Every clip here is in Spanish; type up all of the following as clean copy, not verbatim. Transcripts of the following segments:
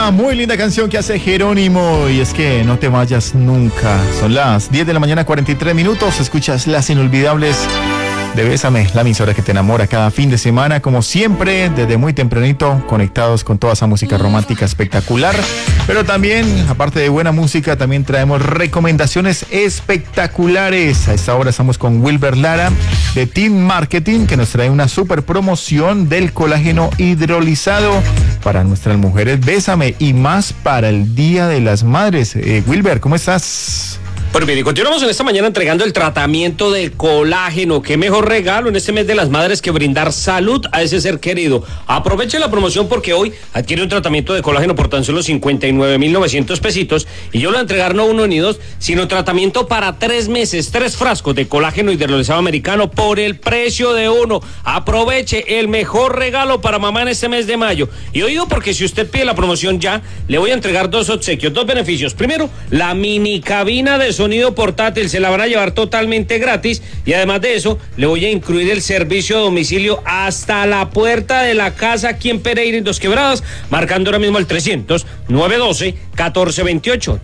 Una muy linda canción que hace Jerónimo, y es que no te vayas nunca. Son las 10 de la mañana, 43 minutos. Escuchas las inolvidables de Bésame, la emisora que te enamora cada fin de semana, como siempre, desde muy tempranito, conectados con toda esa música romántica espectacular. Pero también, aparte de buena música, también traemos recomendaciones espectaculares. A esta hora estamos con Wilber Lara de Team Marketing, que nos trae una super promoción del colágeno hidrolizado para nuestras mujeres. Bésame, y más para el Día de las Madres. Wilber, ¿cómo estás? Bueno, bien, y continuamos en esta mañana entregando el tratamiento del colágeno. Qué mejor regalo en este mes de las madres que brindar salud a ese ser querido. Aproveche la promoción porque hoy adquiere un tratamiento de colágeno por tan solo 59,900 pesitos, y yo lo voy a entregar no uno ni dos, sino tratamiento para 3 meses, 3 frascos de colágeno hidrolizado americano por el precio de uno. Aproveche el mejor regalo para mamá en este mes de mayo. Y oído, porque si usted pide la promoción ya, le voy a entregar 2 obsequios, 2 beneficios. Primero, la mini cabina de sonido portátil, se la van a llevar totalmente gratis, y además de eso le voy a incluir el servicio a domicilio hasta la puerta de la casa aquí en Pereira, en Dos Quebradas, marcando ahora mismo el 300-912-1428,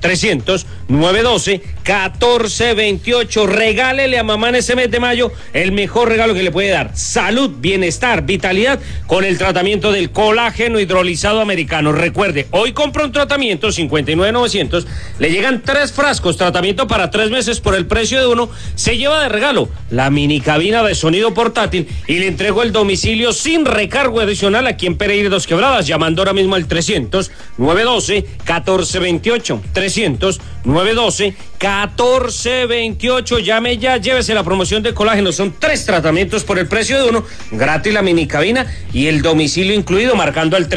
300-912-1428. Regálele a mamá en ese mes de mayo el mejor regalo que le puede dar: salud, bienestar, vitalidad con el tratamiento del colágeno hidrolizado americano. Recuerde, hoy compra un tratamiento 59,900, le llegan 3 frascos, tratamiento para 3 meses por el precio de uno, se lleva de regalo la mini cabina de sonido portátil y le entrego el domicilio sin recargo adicional aquí en Pereira, Dos Quebradas, llamando ahora mismo al 300-912-1428, 300-912-1428. Llame ya, llévese la promoción de colágeno. Son 3 tratamientos por el precio de uno, gratis la mini cabina y el domicilio incluido, marcando al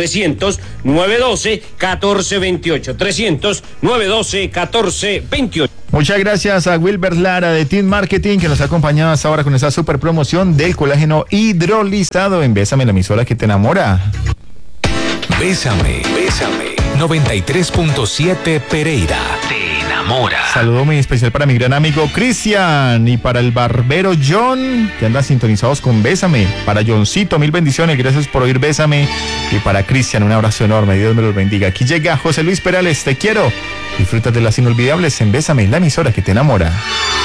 300-912-1428, 300-912-1428. Muchas gracias a Wilber Lara de Team Marketing, que nos ha acompañado hasta ahora con esta super promoción del colágeno hidrolizado en Bésame, la emisora que te enamora. Bésame, Bésame. 93.7 Pereira. Te enamora. Saludo muy especial para mi gran amigo Cristian y para el barbero John, que anda sintonizados con Bésame. Para Johncito, 1000 bendiciones, gracias por oír Bésame. Y para Cristian, un abrazo enorme, Dios me los bendiga. Aquí llega José Luis Perales, te quiero. Disfruta de las inolvidables en Bésame, la emisora que te enamora.